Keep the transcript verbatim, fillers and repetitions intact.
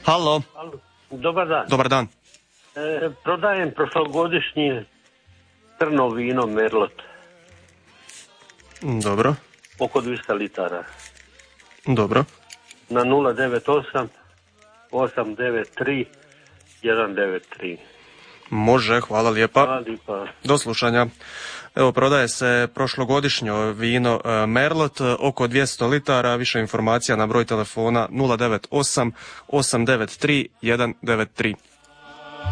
Halo. Halo. Dobar dan. Dobar dan. E, prodajem prošlogodišnji crno vino Merlot. Dobro. Oko dvjesto litara. Dobro. Na nula devet osam osam devet tri jedan devet tri. Može, hvala lijepa. Hvala lijepa. Do slušanja. Evo, prodaje se prošlogodišnjo vino Merlot, oko dvjesto litara, više informacija na broj telefona nula devet osam osam devet tri jedan devet tri.